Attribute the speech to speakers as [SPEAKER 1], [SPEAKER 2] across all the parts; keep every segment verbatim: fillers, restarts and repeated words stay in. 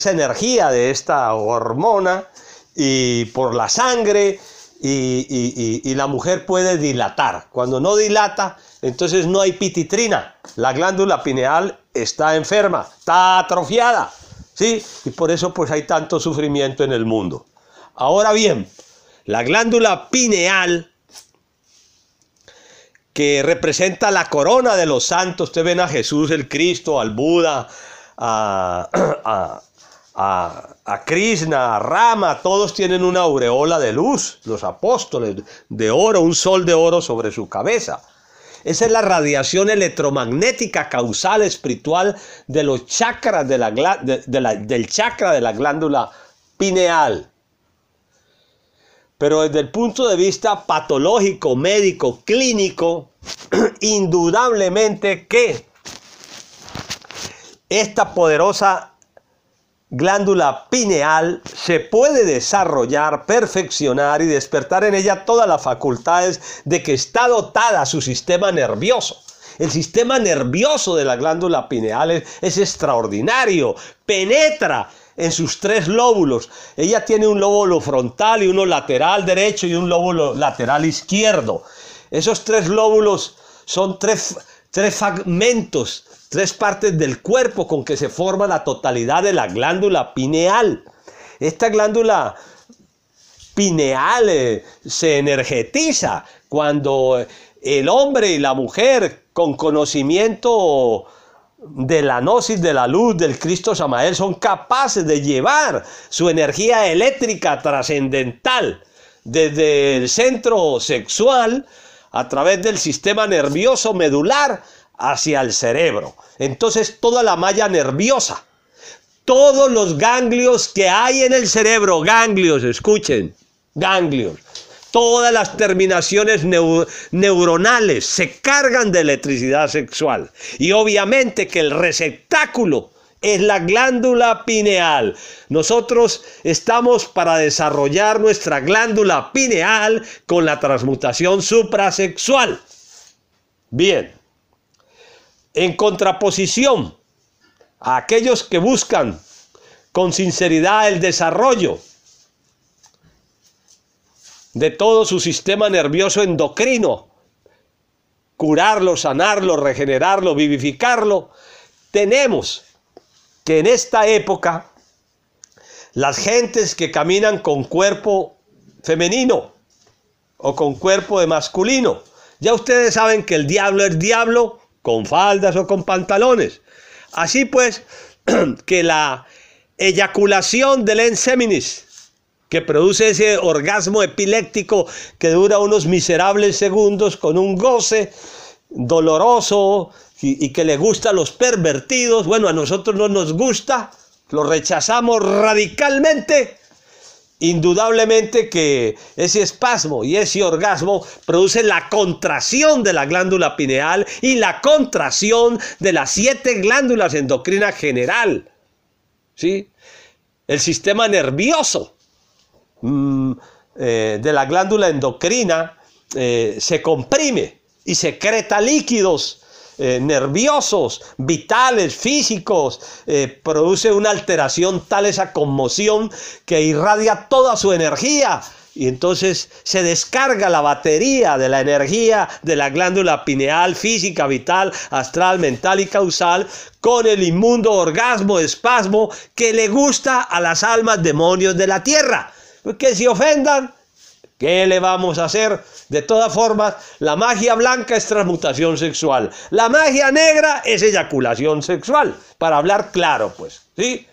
[SPEAKER 1] esa energía de esta hormona y por la sangre y, y, y, y la mujer puede dilatar. Cuando no dilata, entonces no hay pititrina. La glándula pineal está enferma, está atrofiada, ¿sí? Y por eso pues hay tanto sufrimiento en el mundo. Ahora bien, la glándula pineal, que representa la corona de los santos, ustedes ven a Jesús el Cristo, al Buda, a, a, a, a Krishna, a Rama, todos tienen una aureola de luz, los apóstoles, de oro, un sol de oro sobre su cabeza. Esa es la radiación electromagnética causal espiritual de los chakras de la, de, de la, del chakra de la glándula pineal. Pero desde el punto de vista patológico, médico, clínico, indudablemente que esta poderosa glándula pineal se puede desarrollar, perfeccionar y despertar en ella todas las facultades de que está dotada su sistema nervioso. El sistema nervioso de la glándula pineal es, es extraordinario, penetra en sus tres lóbulos. Ella tiene un lóbulo frontal y uno lateral derecho y un lóbulo lateral izquierdo. Esos tres lóbulos son tres, tres fragmentos, tres partes del cuerpo con que se forma la totalidad de la glándula pineal. Esta glándula pineal eh, se energetiza cuando el hombre y la mujer con conocimiento de la gnosis de la luz del Cristo Samael son capaces de llevar su energía eléctrica trascendental desde el centro sexual a través del sistema nervioso medular hacia el cerebro. Entonces toda la malla nerviosa, todos los ganglios que hay en el cerebro, ganglios, escuchen, ganglios, todas las terminaciones neu neuronales se cargan de electricidad sexual. Y obviamente que el receptáculo es la glándula pineal. Nosotros estamos para desarrollar nuestra glándula pineal con la transmutación suprasexual. Bien, en contraposición a aquellos que buscan con sinceridad el desarrollo de todo su sistema nervioso endocrino, curarlo, sanarlo, regenerarlo, vivificarlo, tenemos que en esta época las gentes que caminan con cuerpo femenino o con cuerpo de masculino, ya ustedes saben que el diablo es diablo con faldas o con pantalones. Así pues, que la eyaculación del enseminis, que produce ese orgasmo epiléptico que dura unos miserables segundos con un goce doloroso y, y que le gusta a los pervertidos. Bueno, a nosotros no nos gusta, lo rechazamos radicalmente. Indudablemente que ese espasmo y ese orgasmo produce la contracción de la glándula pineal y la contracción de las siete glándulas endocrinas general, ¿sí? El sistema nervioso Mm, eh, de la glándula endocrina eh, se comprime y secreta líquidos eh, nerviosos, vitales, físicos, eh, produce una alteración tal esa conmoción que irradia toda su energía y entonces se descarga la batería de la energía de la glándula pineal, física, vital, astral, mental y causal, con el inmundo orgasmo, espasmo que le gusta a las almas demonios de la tierra. Que se ofendan, ¿qué le vamos a hacer? De todas formas, la magia blanca es transmutación sexual. La magia negra es eyaculación sexual. Para hablar claro, pues, ¿sí?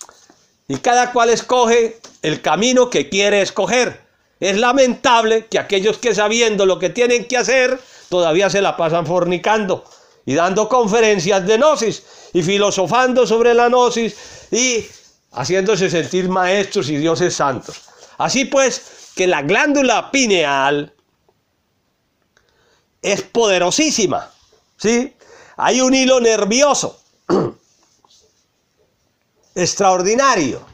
[SPEAKER 1] Y cada cual escoge el camino que quiere escoger. Es lamentable que aquellos que sabiendo lo que tienen que hacer, todavía se la pasan fornicando y dando conferencias de gnosis y filosofando sobre la gnosis y haciéndose sentir maestros y dioses santos. Así pues, que la glándula pineal es poderosísima, ¿sí? Hay un hilo nervioso extraordinario,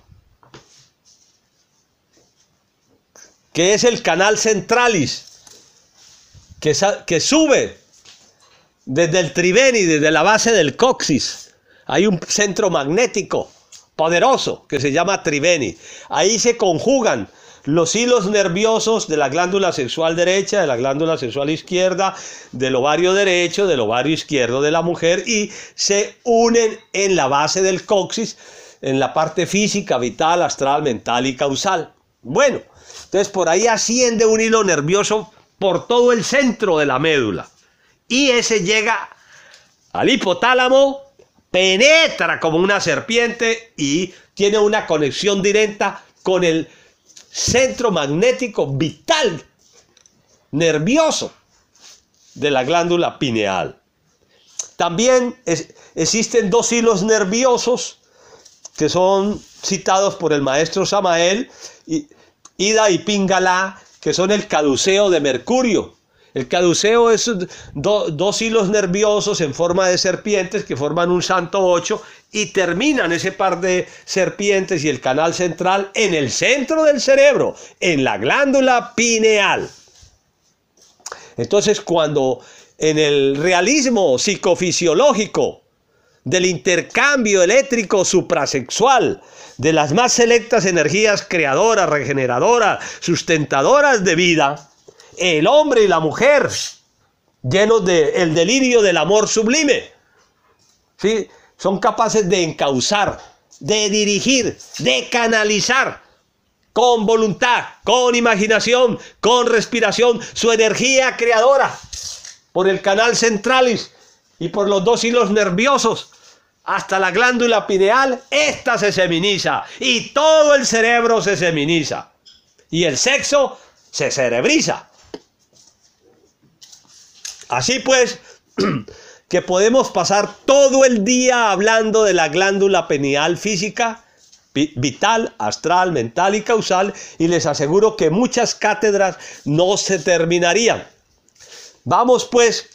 [SPEAKER 1] que es el canal centralis, que, que sube desde el triveni, desde la base del coxis. Hay un centro magnético poderoso que se llama Triveni. Ahí se conjugan los hilos nerviosos de la glándula sexual derecha, de la glándula sexual izquierda, del ovario derecho, del ovario izquierdo de la mujer, y se unen en la base del coxis, en la parte física, vital, astral, mental y causal. Bueno, entonces por ahí asciende un hilo nervioso por todo el centro de la médula, y ese llega al hipotálamo, penetra como una serpiente y tiene una conexión directa con el centro magnético vital nervioso de la glándula pineal. También es, existen dos hilos nerviosos que son citados por el maestro Samael, Ida y Pingala, que son el caduceo de Mercurio. El caduceo es do, dos hilos nerviosos en forma de serpientes que forman un santo ocho y terminan ese par de serpientes y el canal central en el centro del cerebro, en la glándula pineal. Entonces, cuando en el realismo psicofisiológico del intercambio eléctrico suprasexual, de las más selectas energías creadoras, regeneradoras, sustentadoras de vida, el hombre y la mujer, llenos del delirio del amor sublime, ¿sí?, son capaces de encauzar, de dirigir, de canalizar con voluntad, con imaginación, con respiración, su energía creadora por el canal centralis y por los dos hilos nerviosos hasta la glándula pineal. Esta se seminiza y todo el cerebro se seminiza y el sexo se cerebriza. Así pues, que podemos pasar todo el día hablando de la glándula pineal física, vital, astral, mental y causal, y les aseguro que muchas cátedras no se terminarían. Vamos pues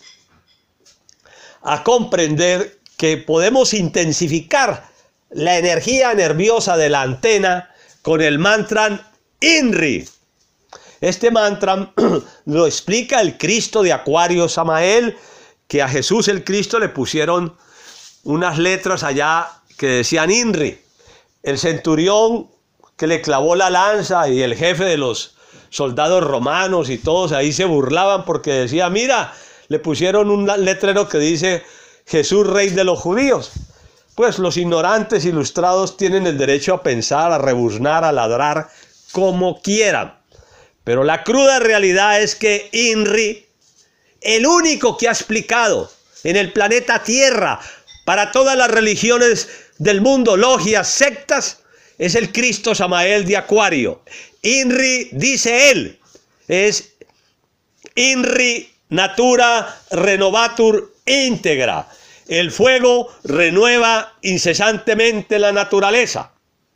[SPEAKER 1] a comprender que podemos intensificar la energía nerviosa de la antena con el mantra INRI. Este mantra lo explica el Cristo de Acuario Samael, que a Jesús el Cristo le pusieron unas letras allá que decían INRI. El centurión que le clavó la lanza y el jefe de los soldados romanos y todos ahí se burlaban porque decía, mira, le pusieron un letrero que dice Jesús, rey de los judíos. Pues los ignorantes ilustrados tienen el derecho a pensar, a rebuznar, a ladrar como quieran. Pero la cruda realidad es que INRI, el único que ha explicado en el planeta Tierra para todas las religiones del mundo, logias, sectas, es el Cristo Samael de Acuario. INRI, dice él, es INRI Natura Renovatur Integra. El fuego renueva incesantemente la naturaleza.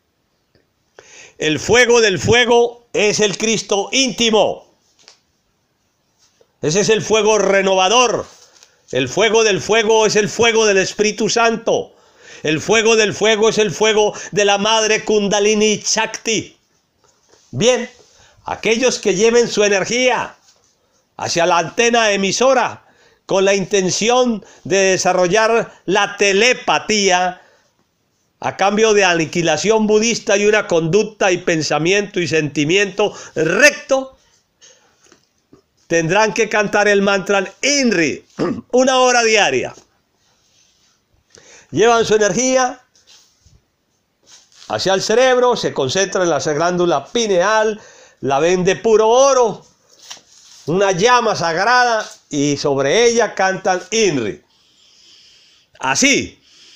[SPEAKER 1] El fuego del fuego es el Cristo íntimo. Ese es el fuego renovador. El fuego del fuego es el fuego del Espíritu Santo. El fuego del fuego es el fuego de la Madre Kundalini Shakti. Bien, aquellos que lleven su energía hacia la antena emisora con la intención de desarrollar la telepatía a cambio de aniquilación budista y una conducta y pensamiento y sentimiento recto, tendrán que cantar el mantra INRI una hora diaria. Llevan su energía hacia el cerebro, se concentran en la glándula pineal, la ven de puro oro, una llama sagrada, y sobre ella cantan INRI. Así.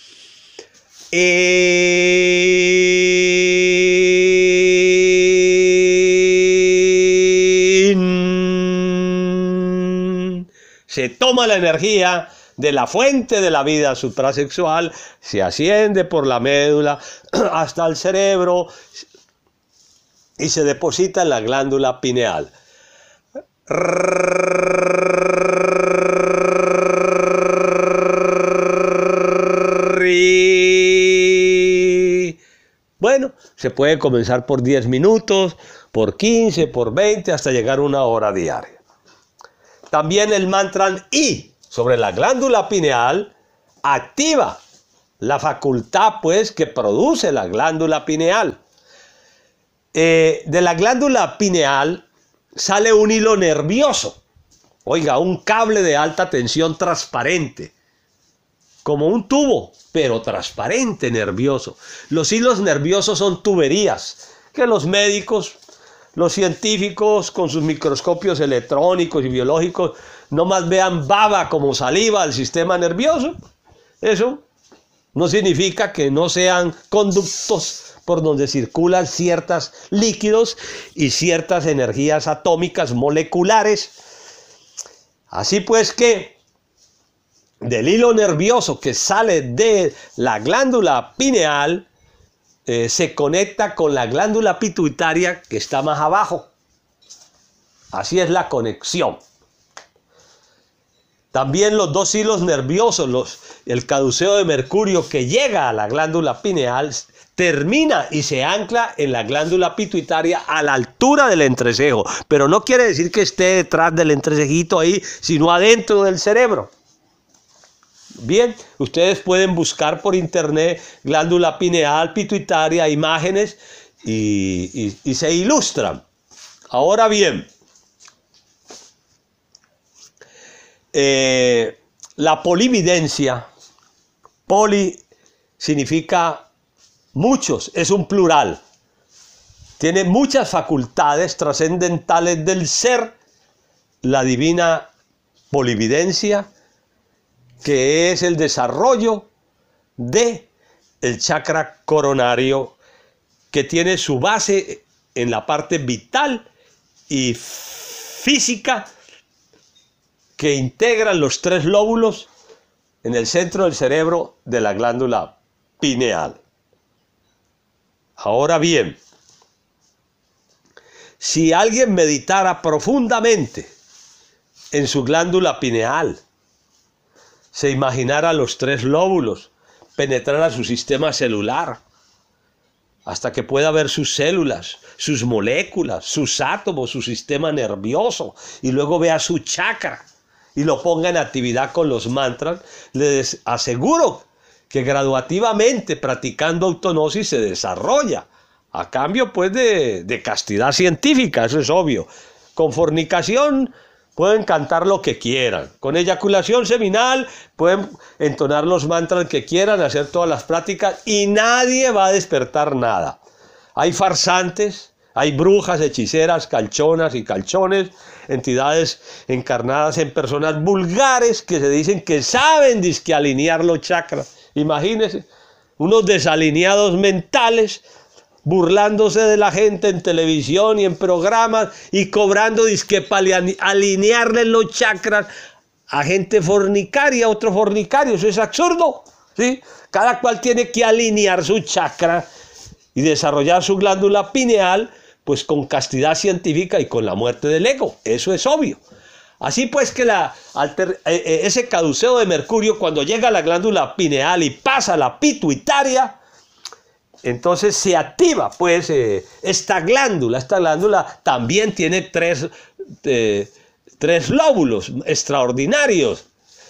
[SPEAKER 1] In. Se toma la energía de la fuente de la vida suprasexual, se asciende por la médula hasta el cerebro y se deposita en la glándula pineal. Bueno, se puede comenzar por diez minutos, por quince, por veinte, hasta llegar a una hora diaria. También el mantra I sobre la glándula pineal activa la facultad pues que produce la glándula pineal. Eh, de la glándula pineal sale un hilo nervioso, oiga, un cable de alta tensión transparente, como un tubo, pero transparente, nervioso. Los hilos nerviosos son tuberías que los médicos, los científicos con sus microscopios electrónicos y biológicos nomás vean baba como saliva al sistema nervioso. Eso no significa que no sean conductos por donde circulan ciertos líquidos y ciertas energías atómicas moleculares. Así pues que del hilo nervioso que sale de la glándula pineal eh, se conecta con la glándula pituitaria que está más abajo. Así es la conexión. También los dos hilos nerviosos, los, el caduceo de mercurio que llega a la glándula pineal, termina y se ancla en la glándula pituitaria a la altura del entrecejo. Pero no quiere decir que esté detrás del entrecejito ahí, sino adentro del cerebro. Bien, ustedes pueden buscar por internet glándula pineal, pituitaria, imágenes y, y, y se ilustran. Ahora bien, eh, la polividencia, poli significa muchos, es un plural. Tiene muchas facultades trascendentales del ser, la divina polividencia, que es el desarrollo de el chakra coronario, que tiene su base en la parte vital y física que integran los tres lóbulos en el centro del cerebro de la glándula pineal. Ahora bien, si alguien meditara profundamente en su glándula pineal, se imaginara los tres lóbulos, penetrara su sistema celular, hasta que pueda ver sus células, sus moléculas, sus átomos, su sistema nervioso, y luego vea su chakra y lo ponga en actividad con los mantras, les aseguro que graduativamente, practicando autognosis, se desarrolla, a cambio pues de, de castidad científica, eso es obvio. Con fornicación pueden cantar lo que quieran, con eyaculación seminal pueden entonar los mantras que quieran, hacer todas las prácticas y nadie va a despertar nada. Hay farsantes, hay brujas, hechiceras, calchonas y calchones, entidades encarnadas en personas vulgares que se dicen que saben dizque alinear los chakras. Imagínense, unos desalineados mentales burlándose de la gente en televisión y en programas y cobrando disque para alinearle los chakras a gente fornicaria, otro fornicario. Eso es absurdo, ¿sí? Cada cual tiene que alinear su chakra y desarrollar su glándula pineal pues con castidad científica y con la muerte del ego. Eso es obvio. Así pues que la, alter, eh, ese caduceo de mercurio, cuando llega a la glándula pineal y pasa a la pituitaria, entonces se activa pues eh, esta glándula. Esta glándula también tiene tres, eh, tres lóbulos extraordinarios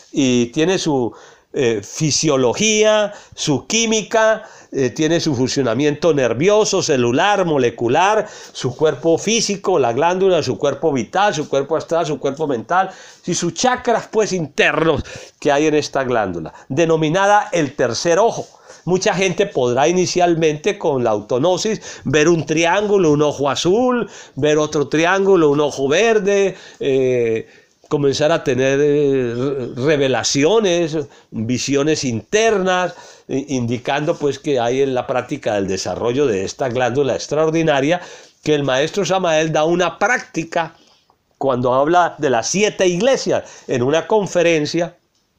[SPEAKER 1] y tiene su eh, fisiología, su química, eh, tiene su funcionamiento nervioso, celular, molecular, su cuerpo físico, la glándula, su cuerpo vital, su cuerpo astral, su cuerpo mental y sus chakras pues internos que hay en esta glándula, denominada el tercer ojo. Mucha gente podrá inicialmente con la autognosis ver un triángulo, un ojo azul, ver otro triángulo, un ojo verde, eh, comenzar a tener eh, revelaciones, visiones internas, eh, indicando pues que hay en la práctica del desarrollo de esta glándula extraordinaria, que el maestro Samael da una práctica cuando habla de las siete iglesias en una conferencia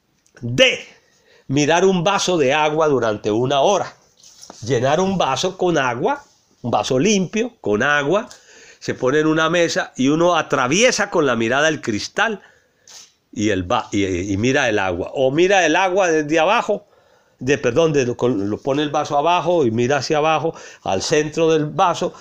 [SPEAKER 1] de mirar un vaso de agua durante una hora, llenar un vaso con agua, un vaso limpio con agua, se pone en una mesa y uno atraviesa con la mirada el cristal y, el va y, y mira el agua, o mira el agua desde abajo, de, perdón, de, con, lo pone el vaso abajo y mira hacia abajo, al centro del vaso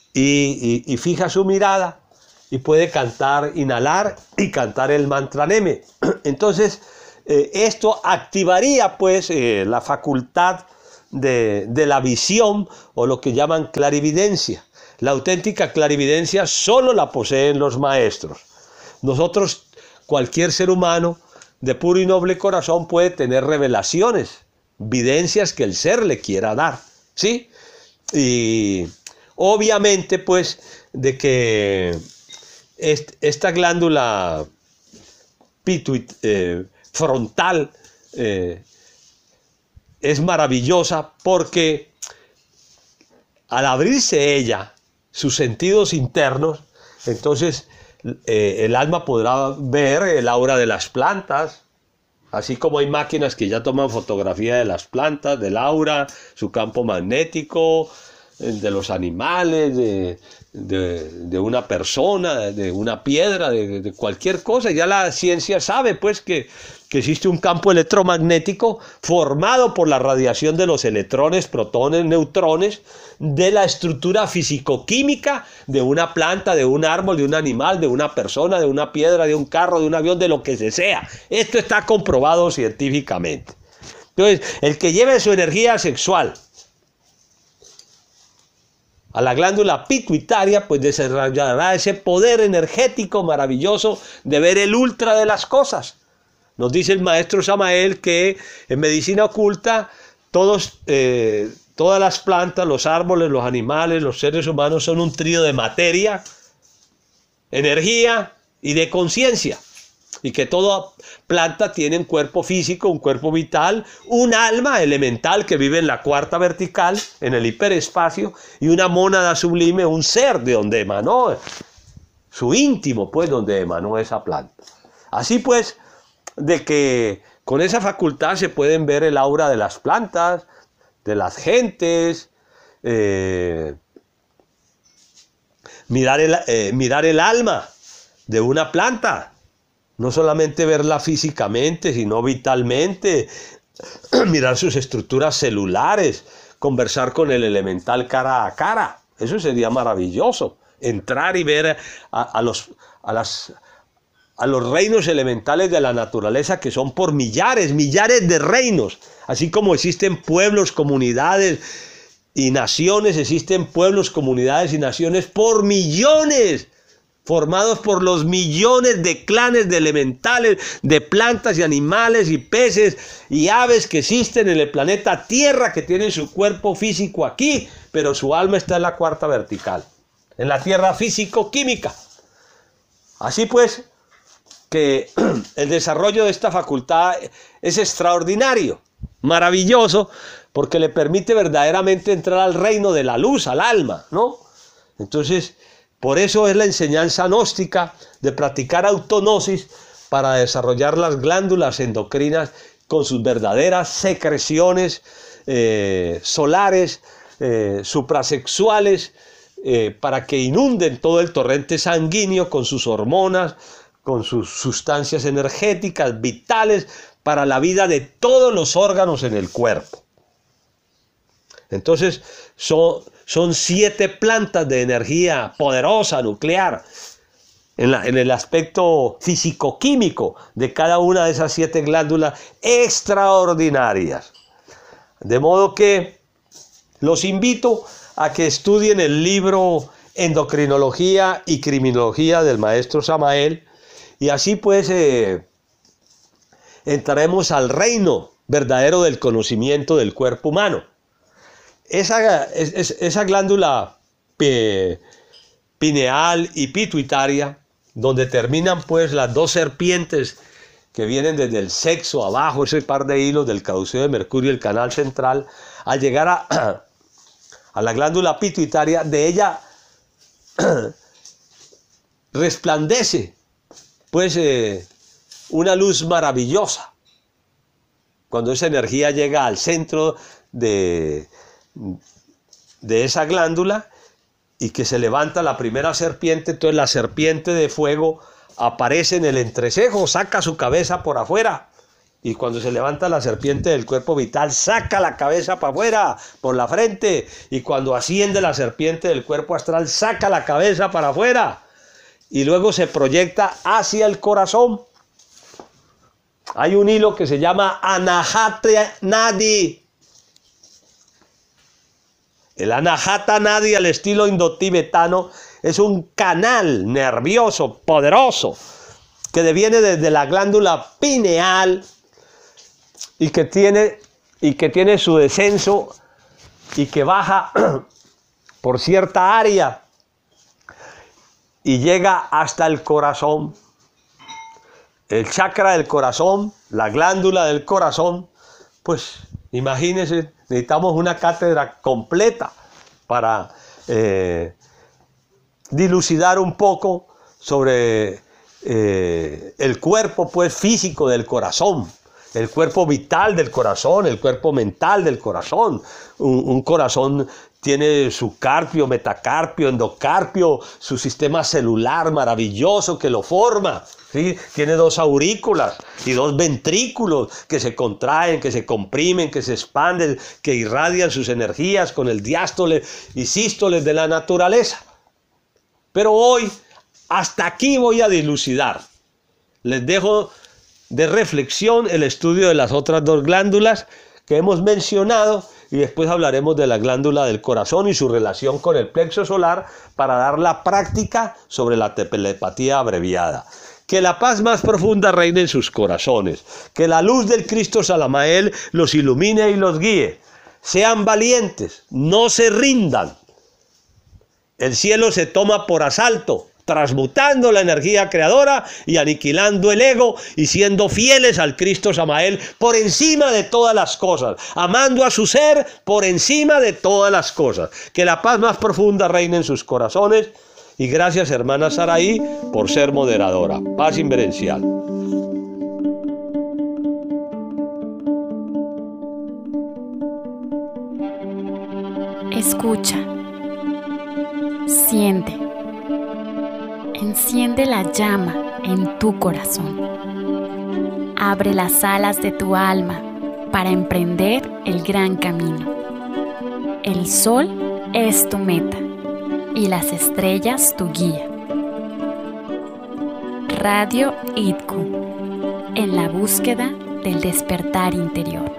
[SPEAKER 1] y, y, y fija su mirada y puede cantar, inhalar y cantar el mantra Neme. Entonces, eh, esto activaría pues eh, la facultad de, de la visión, o lo que llaman clarividencia. La auténtica clarividencia solo la poseen los maestros. Nosotros, cualquier ser humano de puro y noble corazón puede tener revelaciones, videncias que el ser le quiera dar, ¿sí? Y obviamente pues de que est esta glándula pituit, eh, frontal eh, es maravillosa, porque al abrirse ella, sus sentidos internos, entonces eh, el alma podrá ver el aura de las plantas, así como hay máquinas que ya toman fotografía de las plantas, del aura, su campo magnético, de los animales, de, de, de una persona, de una piedra, de, de cualquier cosa. Ya la ciencia sabe pues que, que existe un campo electromagnético formado por la radiación de los electrones, protones, neutrones, de la estructura físico-química de una planta, de un árbol, de un animal, de una persona, de una piedra, de un carro, de un avión, de lo que se sea. Esto está comprobado científicamente. Entonces, el que lleve su energía sexual a la glándula pituitaria, pues desarrollará ese poder energético maravilloso de ver el ultra de las cosas. Nos dice el maestro Samael que en medicina oculta todos, eh, todas las plantas, los árboles, los animales, los seres humanos son un trío de materia, energía y de conciencia. Y que toda planta tiene un cuerpo físico, un cuerpo vital, un alma elemental que vive en la cuarta vertical, en el hiperespacio, y una mónada sublime, un ser de donde emanó, su íntimo, pues, donde emanó esa planta. Así pues, de que con esa facultad se pueden ver el aura de las plantas, de las gentes, eh, mirar, el, eh, mirar el alma de una planta. No solamente verla físicamente, sino vitalmente, mirar sus estructuras celulares, conversar con el elemental cara a cara. Eso sería maravilloso. Entrar y ver a, a, los, a, las, a los reinos elementales de la naturaleza, que son por millares, millares de reinos. Así como existen pueblos, comunidades y naciones, existen pueblos, comunidades y naciones por millones, formados por los millones de clanes de elementales, de plantas y animales y peces y aves que existen en el planeta Tierra, que tienen su cuerpo físico aquí, pero su alma está en la cuarta vertical, en la Tierra físico-química. Así pues, que el desarrollo de esta facultad es extraordinario, maravilloso, porque le permite verdaderamente entrar al reino de la luz, al alma, ¿no? Entonces, por eso es la enseñanza gnóstica de practicar autognosis para desarrollar las glándulas endocrinas con sus verdaderas secreciones eh, solares, eh, suprasexuales, eh, para que inunden todo el torrente sanguíneo con sus hormonas, con sus sustancias energéticas vitales para la vida de todos los órganos en el cuerpo. Entonces, son... Son siete plantas de energía poderosa, nuclear, en, la, en el aspecto físico-químico de cada una de esas siete glándulas extraordinarias. De modo que los invito a que estudien el libro Endocrinología y Criminología del maestro Samael, y así pues eh, entraremos al reino verdadero del conocimiento del cuerpo humano. Esa, es, esa glándula pineal y pituitaria, donde terminan pues las dos serpientes que vienen desde el sexo abajo, ese par de hilos del caduceo de Mercurio y el canal central, al llegar a, a la glándula pituitaria, de ella resplandece pues eh, una luz maravillosa. Cuando esa energía llega al centro de de esa glándula y que se levanta la primera serpiente, entonces la serpiente de fuego aparece en el entrecejo, saca su cabeza por afuera, y cuando se levanta la serpiente del cuerpo vital, saca la cabeza para afuera, por la frente, y cuando asciende la serpiente del cuerpo astral, saca la cabeza para afuera, y luego se proyecta hacia el corazón. Hay un hilo que se llama Anahata Nadi. El Anahata Nadi al estilo indotibetano es un canal nervioso poderoso que deviene desde la glándula pineal y que tiene, y que tiene su descenso y que baja por cierta área y llega hasta el corazón. El chakra del corazón, la glándula del corazón, pues imagínense, necesitamos una cátedra completa para eh, dilucidar un poco sobre eh, el cuerpo pues, físico del corazón, el cuerpo vital del corazón, el cuerpo mental del corazón. Un, un corazón tiene su carpio, metacarpio, endocarpio, su sistema celular maravilloso que lo forma. ¿Sí? Tiene dos aurículas y dos ventrículos que se contraen, que se comprimen, que se expanden, que irradian sus energías con el diástole y sístole de la naturaleza. Pero hoy, hasta aquí voy a dilucidar. Les dejo de reflexión el estudio de las otras dos glándulas que hemos mencionado y después hablaremos de la glándula del corazón y su relación con el plexo solar para dar la práctica sobre la telepatía abreviada. Que la paz más profunda reine en sus corazones. Que la luz del Cristo Salamael los ilumine y los guíe. Sean valientes, no se rindan. El cielo se toma por asalto, transmutando la energía creadora y aniquilando el ego y siendo fieles al Cristo Samael por encima de todas las cosas, amando a su ser por encima de todas las cosas. Que la paz más profunda reine en sus corazones. Y gracias, hermana Saraí, por ser moderadora. Paz inverencial.
[SPEAKER 2] Escucha. Siente. Enciende la llama en tu corazón. Abre las alas de tu alma para emprender el gran camino. El sol es tu meta y las estrellas tu guía. Radio I T C U, en la búsqueda del despertar interior.